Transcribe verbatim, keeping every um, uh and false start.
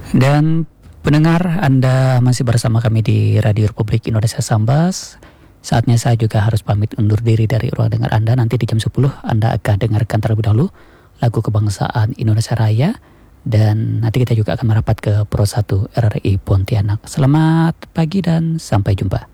Dan pendengar, Anda masih bersama kami di Radio Republik Indonesia Sambas. Saatnya saya juga harus pamit undur diri dari ruang dengar Anda. Nanti di jam sepuluh Anda akan dengarkan terlebih dahulu lagu kebangsaan Indonesia Raya. Dan nanti kita juga akan merapat ke Pro satu R R I Pontianak. Selamat pagi dan sampai jumpa.